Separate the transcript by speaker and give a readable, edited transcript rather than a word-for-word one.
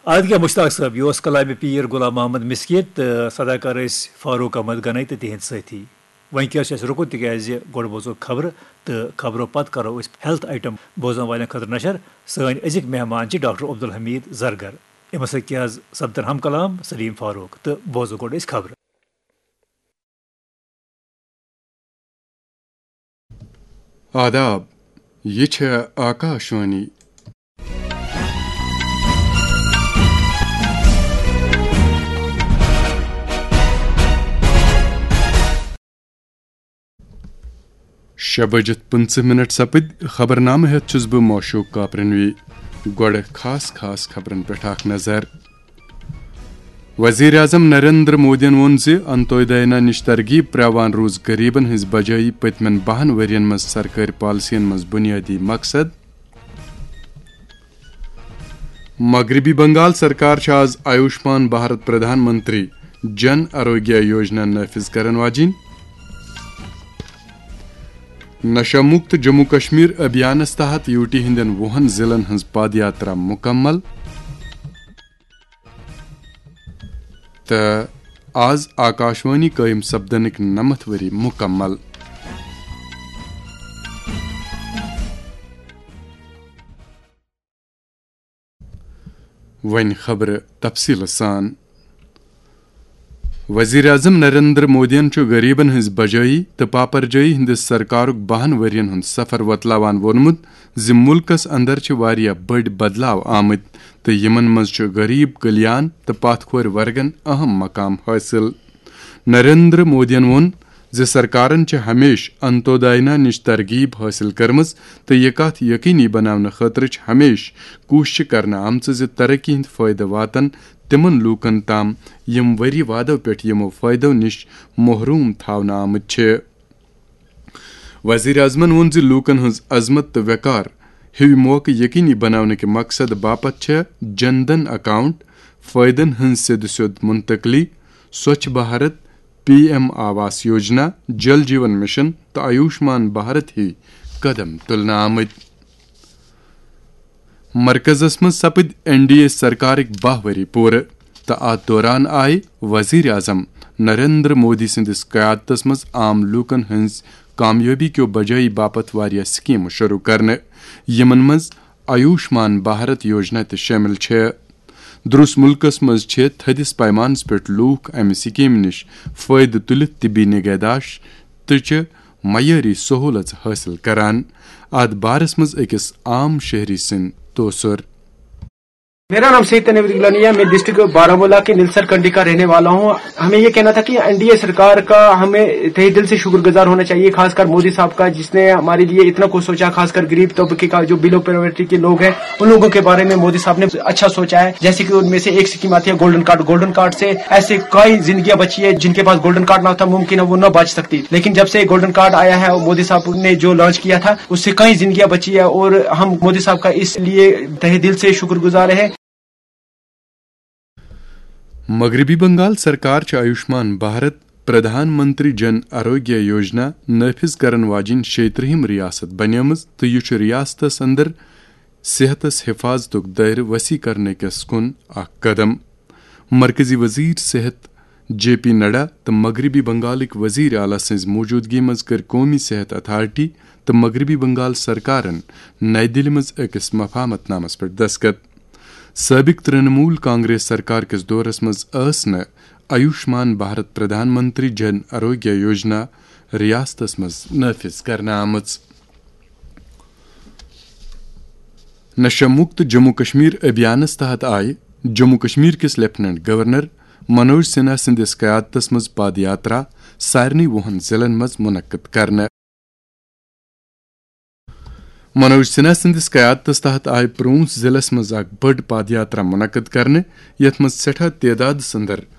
Speaker 1: آد کیا مشتاق صاحب یہ کلامِ پیر غلام محمد مسکیت صداکار فاروق احمد گنائی تو تہند ساتھی وۄنۍ کیٛاہ چھُ اَسہِ رُکُن تِکیٛازِ گۄڈٕ بوزو خبرٕ تہٕ خبرو پتہٕ کرو أسۍ ہیلتھ آیٹم بوزن والٮ۪ن خٲطرٕ نشر سٲنۍ أزِکۍ مہمان چھِ ڈاکٹر عبدالحمید زرگر یِمن سۭتۍ کیٛاہ حظ سپدن ہم کلام سلیٖم فاروق تہٕ بوزو گۄڈٕ أسۍ خبرٕ.
Speaker 2: آداب یہ چھِ آکاشوانی شےٚ بجِتھ 15 سپٕدۍ خبرنامہٕ ہٮ۪تھ چھُس بہٕ موشوق کاپرنوی گۄڈٕ خاص خبرن پٮ۪ٹھ اکھ نظر. وزیر اعظم نریندر مودین ووٚن زِ انتودینا نِش ترغیب پرٛاوان روٗز غریٖبن ہٕنٛز بجٲیی پٔتمٮ۪ن 10 ؤرین منٛز سرکٲرۍ پالسین منٛز بُنیٲدی مقصد. مغربی بنگال سرکار چھِ آز آیوشمان بھارت پردھان منتری جن آروگیہ یوجنا نافذ کرن واجیٚنۍ. نشہ مکت جموں کشمیر ابھیانس تحت یوٹی ہندین 20 ضلعن ہنز پاد یاترا مکمل. تہٕ آز آکاشوانی قٲیم سپدنٕکۍ 90 ؤری مکمل. وۄنۍ خبرٕ تفصیٖلہٕ سان. وزیر اعظم نریندر مودین چھُ غریبن ہٕنٛز بجٲیی تہٕ پاپرجٲیی ہندِس سرکارُک 10 ؤرین ہُنٛد سفر وۄتلاوان ووٚنمُت زِ مُلکس اندر چھِ واریاہ بٔڑۍ بدلاو آمٕتۍ تہٕ یِمن منٛز چھُ غریب کلیان تہٕ پاتھ کھورِ ورگن اہم مقام حٲصِل. نریندر مودین ووٚن زِ سرکارن چھِ ہمیشہِ انتودینا نِش ترغیب حٲصِل کٔرمٕژ تہٕ یہِ کتھ یقینی بناونہٕ خٲطرٕ چھِ ہمیشہِ کوٗشش کرنہٕ آمژٕ زِ ترقی ہٕنٛدۍ فٲیدٕ واتن تِمن لوٗکن تام یِم ؤری وادو پٮ۪ٹھ یِمو فٲیدو نِش محروٗم تھاونہٕ آمٕتۍ چھِ. وزیر اعظمن ووٚن زِ لوٗکن ہٕنٛز عظمت تہٕ وقار ہِوۍ موقعہٕ یقینی بناونٕکہِ مقصد باپتھ چھےٚ جن دھن اکاؤنٹ، فٲیدن ہٕنٛز سیٚدِ سیوٚد منتقلی، سوچھ بھارت، PM آواس یوجنا، جل جیون مشن تہٕ آیوشمان بھارت ہی قدم تُلنہٕ آمٕتۍ. مرکزس منٛز سپٕدۍ NDA سرکارٕکۍ 10 ؤری پوٗرٕ تہٕ اتھ دوران آیہِ وزیر اعظم نریندر مودی سٕنٛدِس قیادتس منٛز عام لوٗکن ہٕنٛز کامیٲبی کیو بجٲیی باپتھ واریاہ سکیٖمہٕ شروٗع کرنہٕ یِمن منٛز آیوشمان بھارت یوجنا تہِ شٲمِل چھےٚ. دُرُس مُلکس منٛز چھِ تھٔدِس پیمانس پٮ۪ٹھ لوٗکھ امہِ سکیٖمہِ نِش فٲیدٕ تُلِتھ طبی نگہداشت تہٕ معیٲری سہوٗلژ حٲصِل کران. اتھ بارس منٛز أکِس عام شہری سٕنٛدۍ توثر.
Speaker 3: میرا نام سید تنویر گیلانی ہے. میں ڈسٹرکٹ بارہمولہ کے نلسر کنڈی کا رہنے والا ہوں. ہمیں یہ کہنا تھا کہ NDA سرکار کا ہمیں تہہ دل سے شکر گزار ہونا چاہیے، خاص کر مودی صاحب کا جس نے ہمارے لیے اتنا کچھ سوچا، خاص کر غریب طبقے کا جو بلو پاورٹی کے لوگ ہیں ان لوگوں کے بارے میں مودی صاحب نے اچھا سوچا ہے. جیسے کہ ان میں سے ایک اسکیم آتی ہے گولڈن کارڈ. گولڈن کارڈ سے ایسے کئی زندگیاں بچی ہے جن کے پاس گولڈن کارڈ نہ ہوتا ممکن ہے وہ نہ بچ سکتی، لیکن جب سے گولڈن کارڈ آیا ہے مودی صاحب نے جو لانچ کیا تھا اس سے کئی زندگیاں بچی ہے اور ہم مودی صاحب کا اس لیے تہہ دل سے شکر گزار ہیں.
Speaker 2: مغربی بنگال سرکار چھِ آیوشمان بھارت پردھان منتری جن آروگیہ یوجنا نافذ کرن واجیٚنۍ 36ہِم ریاست بنیمٕژ تہٕ یہِ چھُ ریاستس اندر صحتس حفاظتُک دٲیرٕ وسیع کرنہٕ کُن اکھ قدم. مرکزی وزیر صحت JP نڈا تہٕ مغربی بنگالٕکۍ وزیر اعلیٰ سٕنٛزِ موجوٗدگی منٛز کٔرۍ قومی صحت اتھارٹی تہٕ مغربی بنگال سرکارن نئی دِلہِ منٛز أکِس مفاہمت نامس پٮ۪ٹھ دستخط. سٲبق ترٛنموٗل کانگریس سرکار کِس دورس منٛز ٲس نہٕ آیوشمان بھارت پردھان منتری جن آروگیہ یوجنا ریاستس منٛز نافذ کرنہٕ آمٕژ. نشہ مکت جموں کشمیر ابھیانس تحت آیہِ جموں کشمیر کِس لیفٹننٹ گورنر منوج سنہا سٕنٛدِس قیادتس منٛز پاد یاترا سارنٕے 20 ضلعن منٛز منعقد کرنہٕ. منوج سنہا سٕنٛدِس قیادتس تحت آیہِ پوٗنٛژھ ضلعس منٛز اکھ بٔڑ پاد یاترا منعقد کرنہٕ یتھ منٛز سٮ۪ٹھاہ تعدادس اندر